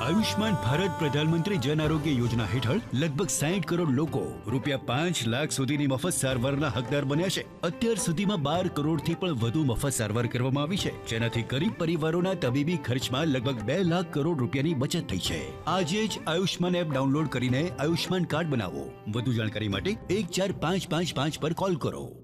આયુષ્માન ભારત પ્રધાનમંત્રી જન આરોગ્ય યોજના હેઠળ લગભગ 60 કરોડ લોકો રૂપિયા 5 લાખ સુધીની મફત સારવારના હકદાર બન્યા છે. અત્યાર સુધીમાં 12 કરોડથી પણ વધુ મફત સારવાર કરવામાં આવી છે, જેનાથી ગરીબ પરિવારોના તબીબી ખર્ચમાં લગભગ 2 લાખ કરોડ રૂપિયાની બચત થઈ છે. આજે જ આયુષ્માન એપ ડાઉનલોડ કરીને આયુષ્માન કાર્ડ બનાવો. વધુ જાણકારી માટે 145555 પર કોલ કરો.